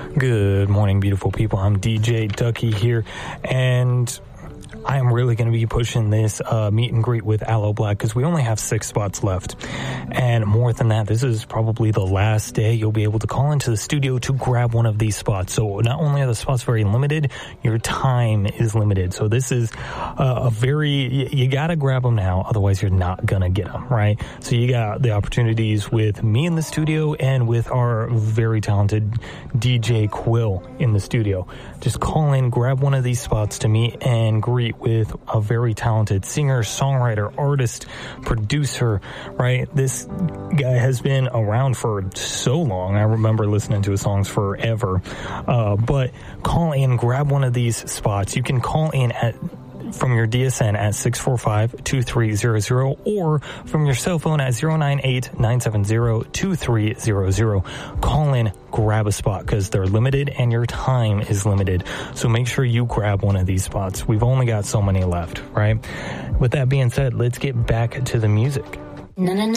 Good morning, beautiful people. I'm DJ Ducky here, and I am really going to be pushing this meet and greet with Aloe Blacc because we only have 6 spots left. And more than that, this is probably the last day you'll be able to call into the studio to grab one of these spots. So not only are the spots very limited, your time is limited. So this is you got to grab them now, otherwise you're not going to get them, right? So you got the opportunities with me in the studio and with our very talented DJ Quill in the studio. Just call in, grab one of these spots to meet and greet with a very talented singer, songwriter, artist, producer, right? This guy has been around for so long. I remember listening to his songs forever. But call in, grab one of these spots. You can call in from your DSN at 645-2300 or from your cell phone at 098-970-2300. Call in, grab a spot because they're limited and your time is limited. So make sure you grab one of these spots. We've only got so many left, right? With that being said, let's get back to the music. Na na na